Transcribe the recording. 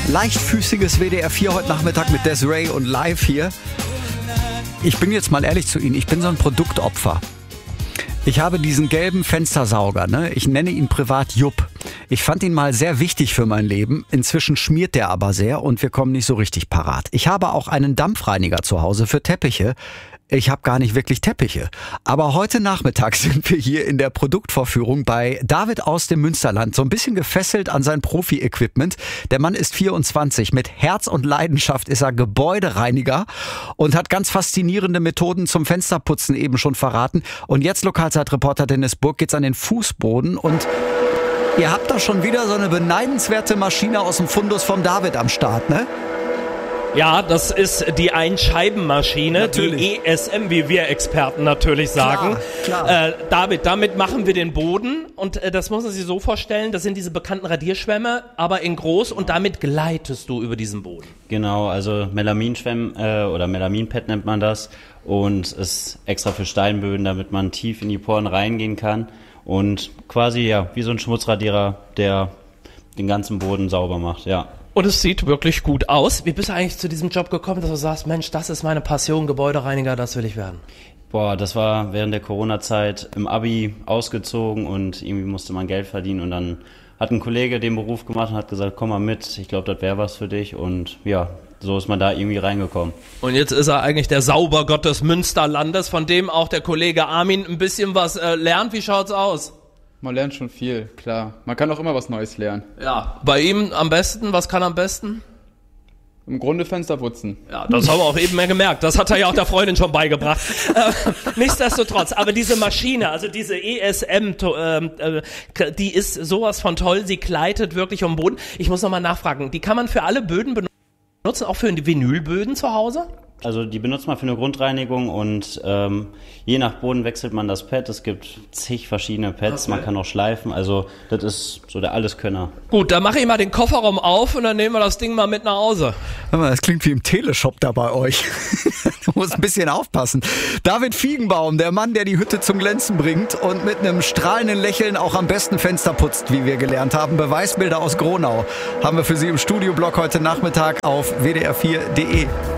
Leichtfüßiges WDR 4 heute Nachmittag mit Desiree und live hier. Ich bin jetzt mal ehrlich zu Ihnen, ich bin so ein Produktopfer. Ich habe diesen gelben Fenstersauger, ne? Ich nenne ihn privat Jupp. Ich fand ihn mal sehr wichtig für mein Leben. Inzwischen schmiert der aber sehr und wir kommen nicht so richtig parat. Ich habe auch einen Dampfreiniger zu Hause für Teppiche. Ich habe gar nicht wirklich Teppiche. Aber heute Nachmittag sind wir hier in der Produktvorführung bei David aus dem Münsterland. So ein bisschen gefesselt an sein Profi-Equipment. Der Mann ist 24. Mit Herz und Leidenschaft ist er Gebäudereiniger und hat ganz faszinierende Methoden zum Fensterputzen eben schon verraten. Und jetzt Lokalzeitreporter Dennis Burg geht's an den Fußboden und ihr habt da schon wieder so eine beneidenswerte Maschine aus dem Fundus vom David am Start, ne? Ja, das ist die Einscheibenmaschine, Natürlich. die ESM, wie wir Experten natürlich sagen. Klar. David, damit machen wir den Boden und das muss man sich so vorstellen, das sind diese bekannten Radierschwämme, aber in groß und damit gleitest du über diesen Boden. Genau, also Melaminschwämme oder Melaminpad nennt man das und ist extra für Steinböden, damit man tief in die Poren reingehen kann und quasi ja wie so ein Schmutzradierer, der den ganzen Boden sauber macht, ja. Und es sieht wirklich gut aus. Wie bist du eigentlich zu diesem Job gekommen, dass du sagst, Mensch, das ist meine Passion, Gebäudereiniger, das will ich werden? Boah, das war während der Corona-Zeit im Abi ausgezogen und irgendwie musste man Geld verdienen und dann hat ein Kollege den Beruf gemacht und hat gesagt, komm mal mit, ich glaube, das wäre was für dich und ja, so ist man da irgendwie reingekommen. Und jetzt ist er eigentlich der Saubergott des Münsterlandes, von dem auch der Kollege Armin ein bisschen was lernt. Wie schaut's aus? Man lernt schon viel, klar. Man kann auch immer was Neues lernen. Ja, bei ihm am besten, was kann er am besten? Im Grunde Fenster putzen. Ja, das haben wir auch eben mehr gemerkt. Das hat er ja auch der Freundin schon beigebracht. Nichtsdestotrotz, aber diese Maschine, also diese ESM, die ist sowas von toll. Sie gleitet wirklich um den Boden. Ich muss nochmal nachfragen, die kann man für alle Böden benutzen, auch für die Vinylböden zu Hause? Also die benutzt man für eine Grundreinigung und je nach Boden wechselt man das Pad. Es gibt zig verschiedene Pads, okay. Man kann auch schleifen, also das ist so der Alleskönner. Gut, dann mache ich mal den Kofferraum auf und dann nehmen wir das Ding mal mit nach Hause. Hör mal, das klingt wie im Teleshop da bei euch. Du musst ein bisschen aufpassen. David Fiegenbaum, der Mann, der die Hütte zum Glänzen bringt und mit einem strahlenden Lächeln auch am besten Fenster putzt, wie wir gelernt haben. Beweisbilder aus Gronau haben wir für Sie im Studioblock heute Nachmittag auf wdr4.de.